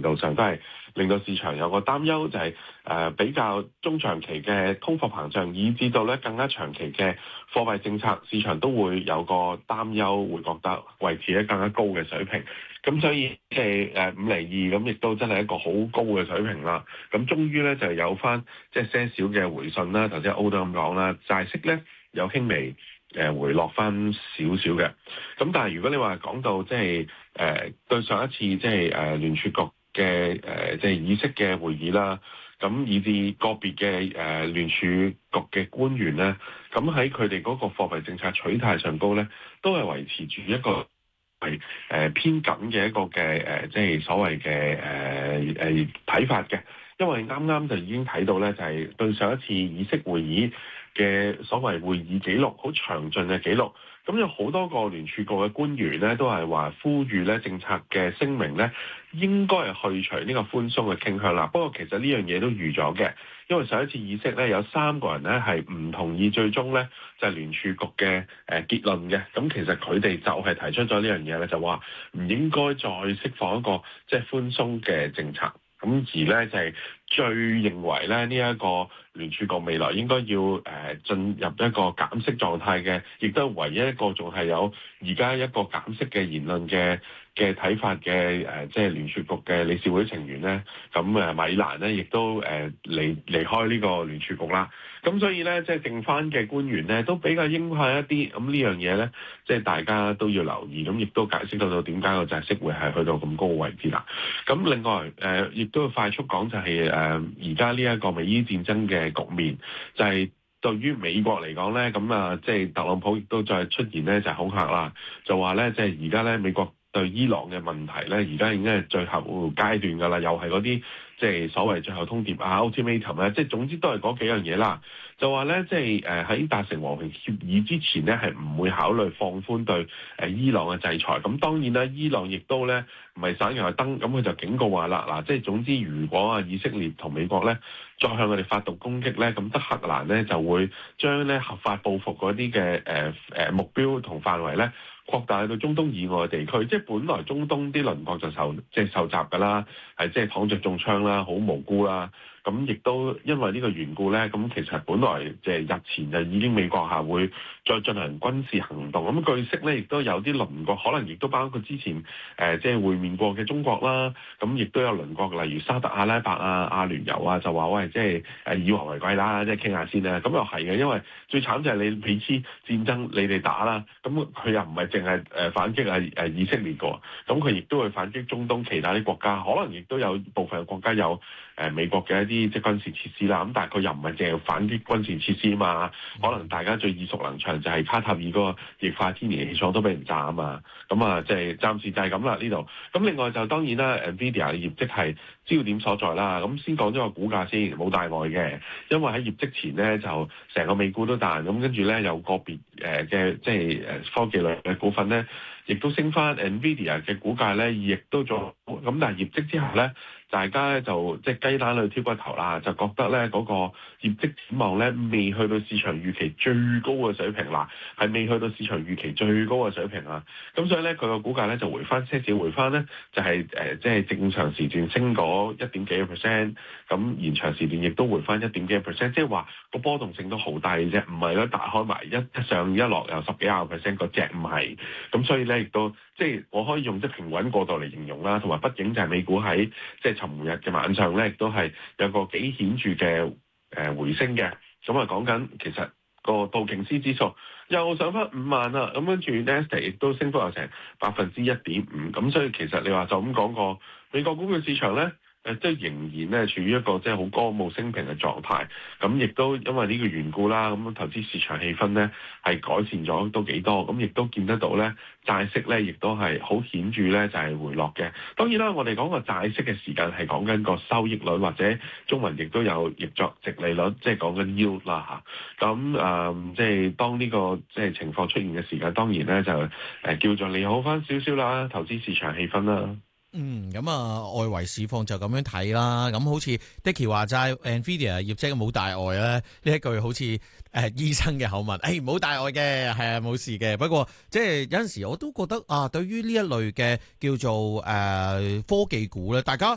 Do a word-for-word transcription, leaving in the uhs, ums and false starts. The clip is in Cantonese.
度上都係令到市場有個擔憂，就係、是、誒、呃、比較中長期嘅通貨膨脹，以至到咧更加長期嘅貨幣政策，市場都會有個擔憂，會覺得維持喺更加高嘅水平。咁所以即係誒五厘二咁，亦都真係一個好高嘅水平啦。咁終於咧就有翻即係些少嘅回信啦。頭先歐都咁講啦，債息咧有輕微誒回落翻少少嘅。咁但係如果你話講到即係誒對上一次即係誒聯儲局嘅誒即係議息嘅會議啦，咁以至個別嘅誒聯儲局嘅官員咧，咁喺佢哋嗰個貨幣政策取態上高咧，都係維持住一個係誒偏緊嘅一個嘅誒，即係所謂嘅誒誒睇法嘅。因為啱啱就已經睇到咧，就係對上一次議息會議嘅所謂會議記錄，好詳盡嘅記錄。咁有好多個聯儲局嘅官員咧，都係話呼籲咧政策嘅聲明咧，應該係去除呢個寬鬆嘅傾向啦。不過其實呢樣嘢都預咗嘅，因為上一次議息咧有三個人咧係唔同意最終咧就係聯儲局嘅誒結論嘅。咁其實佢哋就係提出咗呢樣嘢咧，就話唔應該再釋放一個即係寬鬆嘅政策。咁而咧就係、是、最認為咧呢一、這個聯儲局未來應該要誒、呃、進入一個減息狀態嘅，亦都係唯一一個仲係有而家一個減息嘅言論嘅嘅睇法嘅誒、呃，即係聯儲局嘅理事會成員咧。咁誒米蘭咧亦都誒、呃、離離開呢個聯儲局啦。咁所以咧即係剩翻嘅官員咧都比較鷹派一啲。咁呢樣嘢咧即係大家都要留意。咁亦都解釋到到點解個債息會係去到咁高嘅位置啦。咁另外誒亦、呃、都要快速講就係誒而家呢一個美伊戰爭嘅局面，就係、是、對於美國嚟講咧，咁啊即係特朗普亦都再出現咧就係恐嚇啦，就話咧即係而家咧美國對伊朗嘅問題咧，而家已經係最後階段㗎啦，又係嗰啲即係所謂最後通牒啊 ultimatum 咧，即係總之都係嗰幾樣嘢啦。就話咧即係誒喺達成和平協議之前咧，係唔會考慮放寬對誒伊朗嘅制裁。咁當然啦，伊朗亦都咧唔係省油燈，咁佢就警告話啦，嗱即係總之如果啊以色列同美國咧再向佢哋發動攻擊咧，咁德黑蘭咧就會將咧合法報復嗰啲嘅誒誒目標同範圍咧擴大到中東以外嘅地區。即係本來中東啲鄰國就受即係受襲㗎啦，係即係躺着中槍啦，好無辜啦。咁亦都因為呢個緣故咧，咁其實本來即係日前就已經美國下會再進行軍事行動。咁據悉咧，亦都有啲鄰國，可能亦都包括之前誒即係會面過嘅中國啦。咁亦都有鄰國，例如沙特阿拉伯啊、阿聯酋啊，就話喂，即係誒以和為貴啦，即係傾下先啦。咁又係嘅，因為最慘就係你彼此戰爭，你哋打啦，咁佢又唔係淨係誒反擊係誒以色列個，咁佢亦都會反擊中東其他啲國家，可能亦都有部分國家有誒美國嘅一啲即係軍事設施啦。咁但係佢又唔係淨係反擊軍事設施啊嘛，可能大家最耳熟能詳就係卡塔爾嗰個液化天然氣廠都俾人炸啊嘛。咁啊，即係暫時就係咁啦呢度。咁另外就當然啦 ，Nvidia 嘅業績係焦點所在啦。咁先講咗個股價先，冇大礙嘅，因為喺業績前咧就成個美股都彈，咁跟住咧有個別誒嘅即係誒科技類嘅股份咧，亦都升翻。Nvidia 嘅股價咧亦都做咁，但係業績之後咧，大家咧就即係雞蛋裏挑骨頭啦，就覺得咧嗰個業績展望咧未去到市場預期最高嘅水平啦，係未去到市場預期最高嘅水平啊。咁所以咧佢個股價咧就回翻些少，回翻咧就係誒即係正常時段升嗰一點幾個 percent，咁延長時段亦都回翻一點幾個 percent，即係話個波動性都好低啫，唔係咧打開埋一一上一落又十幾廿個 percent 嗰隻唔係。咁所以咧亦都即係我可以用即係平穩過渡嚟形容啦，同埋畢竟就係美股喺即係尋日嘅晚上咧，亦都係有個幾顯著嘅誒回升嘅。咁啊講緊其實個道瓊斯指數又上翻五萬啦，咁跟住 Nasdaq 亦都升幅有成百分之一點五。咁所以其實你話就咁講個美國股票市場咧，誒即係仍然咧處於一個即係好歌舞升平嘅狀態。咁亦都因為呢個緣故啦，咁投資市場氣氛咧係改善咗都幾多。咁亦都見得到咧債息咧亦都係好顯著咧就係回落嘅。當然啦，我哋講個債息嘅時間係講緊個收益率，或者中文亦都有譯作殖利率，即係講緊 yield 啦嚇。咁誒即係當呢個即係情況出現嘅時間，當然咧就誒叫做利好翻少少啦，投資市場氣氛啦。 嗯，咁啊，外圍市況就咁樣睇啦。咁好似 Dicky 話齋 Nvidia 業績冇大礙咧，呢一句好似誒、呃、醫生嘅口吻，誒冇大礙嘅，係啊冇事嘅。不過即係有陣時我都覺得啊，對於呢一類嘅叫做誒、呃、科技股咧，大家